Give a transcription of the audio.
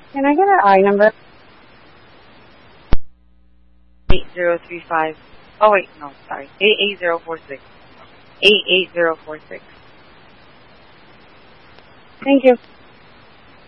Can I get an I number? 8035. Oh wait, no, sorry. 88046. 88046. Thank you.